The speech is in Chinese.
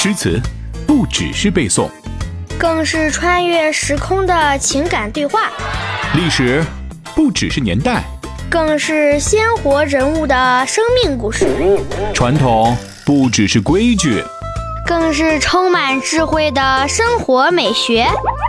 诗词不只是背诵， 更是穿越时空的情感对话； 历史不只是年代， 更是鲜活人物的生命故事； 传统不只是规矩， 更是充满智慧的生活美学。